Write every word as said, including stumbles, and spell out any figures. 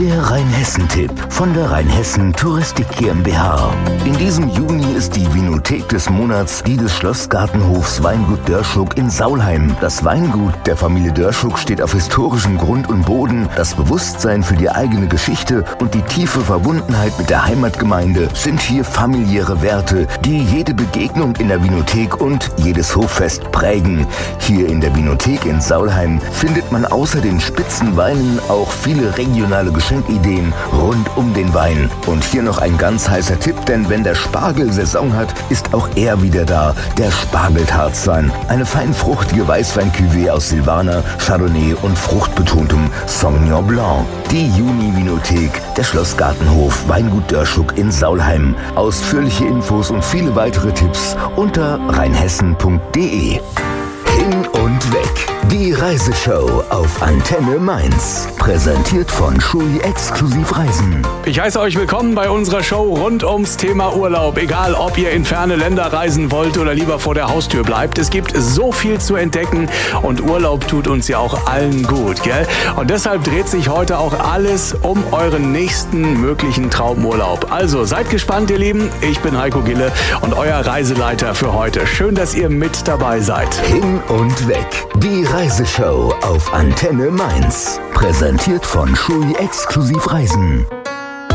Der Rheinhessen-Tipp von der Rheinhessen Touristik GmbH. In diesem Juni ist die Vinothek des Monats die des Schlossgartenhofs Weingut Dörschuk in Saulheim. Das Weingut der Familie Dörschuk steht auf historischem Grund und Boden. Das Bewusstsein für die eigene Geschichte und die tiefe Verbundenheit mit der Heimatgemeinde sind hier familiäre Werte, die jede Begegnung in der Vinothek und jedes Hoffest prägen. Hier in der Vinothek in Saulheim findet man außer den Spitzenweinen auch viele regionale Geschenkideen rund um den Wein. Und hier noch ein ganz heißer Tipp, denn wenn der Spargel Saison hat, ist auch er wieder da, der Spargeltarzan. Eine feinfruchtige Weißwein-Cuvée aus Silvaner, Chardonnay und fruchtbetontem Sauvignon Blanc. Die Juni-Vinothek, der Schlossgartenhof Weingut Dörschuk in Saulheim. Ausführliche Infos und viele weitere Tipps unter rheinhessen punkt de. Hin und weg. Die Reiseshow auf Antenne Mainz. Präsentiert von Schui Exklusiv Reisen. Ich heiße euch willkommen bei unserer Show rund ums Thema Urlaub. Egal, ob ihr in ferne Länder reisen wollt oder lieber vor der Haustür bleibt. Es gibt so viel zu entdecken und Urlaub tut uns ja auch allen gut, gell? Und deshalb dreht sich heute auch alles um euren nächsten möglichen Traumurlaub. Also seid gespannt, ihr Lieben. Ich bin Heiko Gille und euer Reiseleiter für heute. Schön, dass ihr mit dabei seid. Hin und weg. Die Reiseshow auf Antenne Mainz. Präsentiert von Schui Exklusiv Reisen.